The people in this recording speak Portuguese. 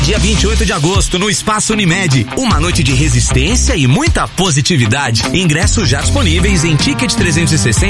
dia 28 de agosto, no Espaço Unimed. Uma noite de resistência e muita positividade. Ingressos já disponíveis em Ticket 360.